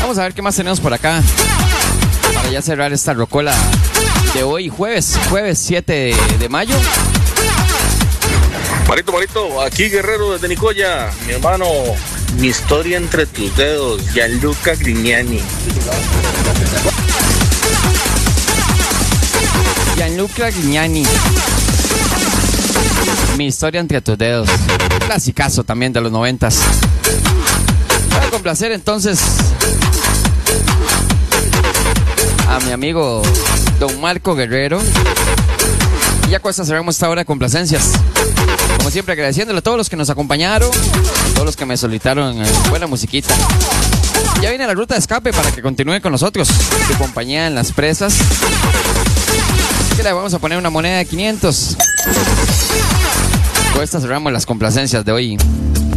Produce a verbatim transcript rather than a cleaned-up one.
Vamos a ver qué más tenemos por acá para ya cerrar esta rocola de hoy, jueves, jueves siete de, de mayo. Marito, Marito, aquí Guerrero desde Nicoya, mi hermano, mi historia entre tus dedos, Gianluca Grignani. Gianluca Grignani. Mi historia entre tus dedos. Clasicazo también de los noventas. Para complacer entonces a mi amigo Don Marco Guerrero. Y ya con esta cerramos esta hora de complacencias. Como siempre, agradeciéndole a todos los que nos acompañaron, a todos los que me solicitaron eh, buena musiquita. Ya viene la ruta de escape para que continúe con nosotros, su compañía en las presas. Que le vamos a poner una moneda de quinientos. Con esta cerramos las complacencias de hoy.